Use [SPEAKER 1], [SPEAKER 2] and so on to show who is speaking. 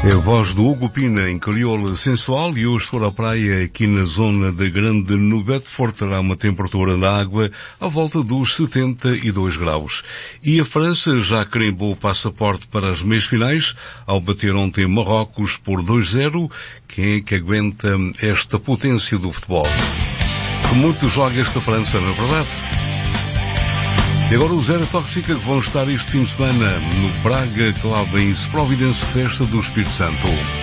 [SPEAKER 1] É a voz do Hugo Pina em crioula sensual e hoje for à praia aqui na zona da Grande no Bedford terá uma temperatura na água à volta dos 72 graus. E a França já carimbou o passaporte para as meias finais ao bater ontem Marrocos por 2-0. Quem é que aguenta esta potência do futebol? Que muito joga esta França, não é verdade? E agora o Zero Tóxica que vão estar este fim de semana no Praga Club em Providence Festa do Espírito Santo.